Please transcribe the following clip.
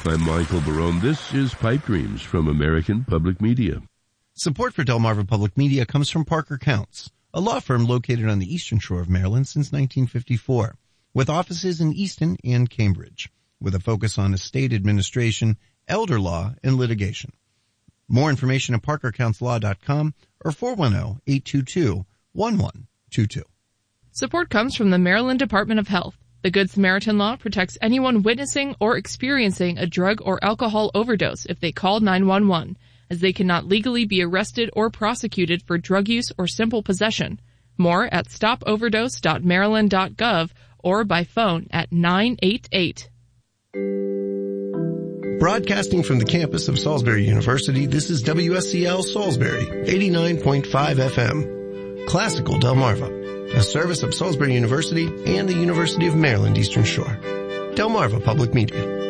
I'm Michael Barone. This is Pipe Dreams from American Public Media. Support for Delmarva Public Media comes from Parker Counts, a law firm located on the eastern shore of Maryland since 1954, with offices in Easton and Cambridge, with a focus on estate administration, elder law, and litigation. More information at parkercounts.law.com or 410-822-1122. Support comes from the Maryland Department of Health. The Good Samaritan Law protects anyone witnessing or experiencing a drug or alcohol overdose if they call 911, as they cannot legally be arrested or prosecuted for drug use or simple possession. More at stopoverdose.maryland.gov or by phone at 988. Broadcasting from the campus of Salisbury University, this is WSCL Salisbury, 89.5 FM. Classical Delmarva, a service of Salisbury University and the University of Maryland Eastern Shore. Delmarva Public Media.